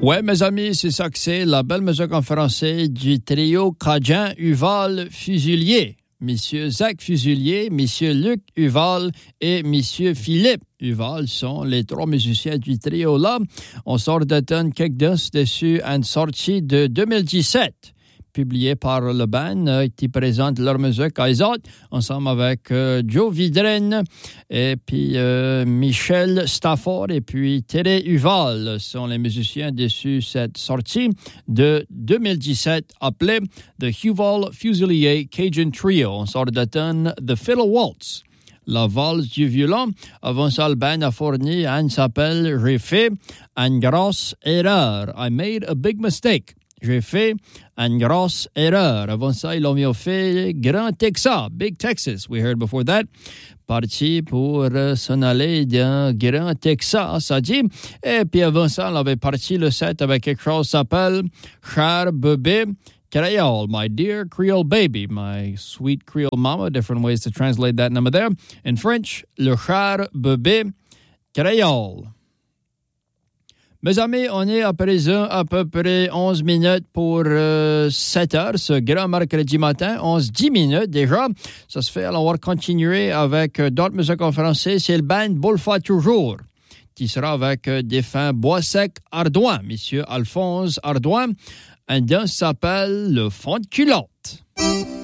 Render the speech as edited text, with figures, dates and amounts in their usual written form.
Ouais, mes amis, c'est ça que c'est, la belle musique en français du trio Cajun Huval Fusilier. Monsieur Zach Fusilier, Monsieur Luc Huval et Monsieur Philippe Huval sont les trois musiciens du trio-là. On sort d'automne quelques dessus une sortie de 2017. Publié par le band qui présente leur musique à Isot, ensemble avec Joe Vidren et puis Michel Stafford et puis Thierry Huval sont les musiciens dessus cette sortie de 2017 appelée The Huval Fusilier Cajun Trio. On sort d'automne The Fiddle Waltz. La valse du violon. Avant ça, le band a fourni une s'appelle J'ai fait une grosse erreur. I made a big mistake. J'ai fait une grosse erreur. Avant ça, ils ont fait Grand Texas, Big Texas. We heard before that. Parti pour s'en aller dans Grand Texas, ça dit. Et puis avant ça, on avait parti le set avec quelque chose qui s'appelle Cher Bébé Creole, My Dear Creole Baby, My Sweet Creole Mama. Different ways to translate that number there. In French, le Cher Bébé Creole. Mes amis, on est à présent à peu près 11 minutes pour 7 heures, ce grand mercredi matin, 11-10 minutes déjà. Ça se fait, alors on va continuer avec d'autres musiques en français. C'est le band Bullfat toujours, qui sera avec défunt Bois-Sec Ardouin, Monsieur Alphonse Ardouin. Un danse s'appelle Le Fond de culotte.